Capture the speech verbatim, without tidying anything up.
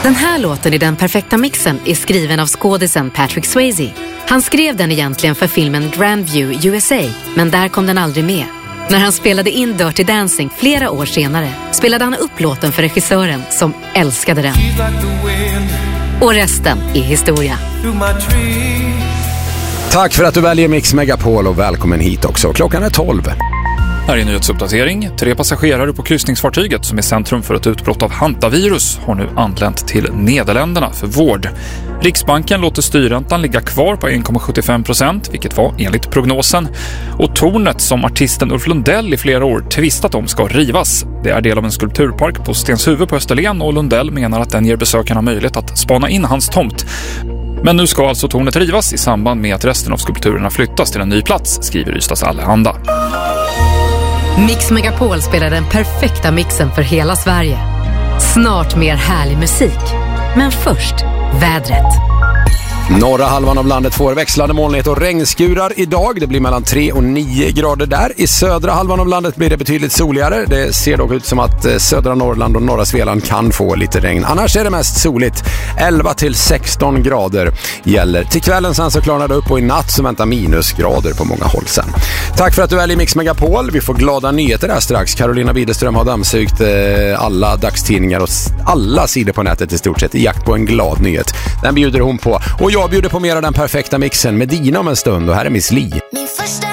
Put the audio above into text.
Den här låten i Den perfekta mixen är skriven av skådisen Patrick Swayze. Han skrev den egentligen för filmen Grandview U S A, men där kom den aldrig med. När han spelade in Dirty Dancing flera år senare spelade han upp låten för regissören som älskade den. Och resten är historia. Tack för att du väljer Mix Megapol och välkommen hit också. Klockan är tolv. Här är en nyhetsuppdatering. Tre passagerare på kryssningsfartyget som är centrum för ett utbrott av hantavirus har nu anlänt till Nederländerna för vård. Riksbanken låter styrräntan ligga kvar på en komma sjuttiofem procent, vilket var enligt prognosen. Och tornet som artisten Ulf Lundell i flera år tvistat om ska rivas. Det är del av en skulpturpark på Stenshuvud på Österlen och Lundell menar att den ger besökarna möjlighet att spana in hans tomt. Men nu ska alltså tornet rivas i samband med att resten av skulpturerna flyttas till en ny plats, skriver Ystads Allehanda. Mix Megapol spelar den perfekta mixen för hela Sverige. Snart mer härlig musik. Men först, vädret. Norra halvan av landet får växlande molnighet och regnskurar idag. Det blir mellan tre och nio grader där. I södra halvan av landet blir det betydligt soligare. Det ser dock ut som att södra Norrland och norra Svealand kan få lite regn. Annars är det mest soligt. elva till sexton grader gäller. Till kvällen sen så klarnar det upp och i natt så väntar minusgrader på många håll sen. Tack för att du väljer Mix Megapol. Vi får glada nyheter där strax. Carolina Widerström har dammsugt alla dagstidningar och alla sidor på nätet i stort sett i jakt på en glad nyhet. Den bjuder hon på. Och jag bjuder på mer av den perfekta mixen med Dina om en stund och här är Miss Li. Min första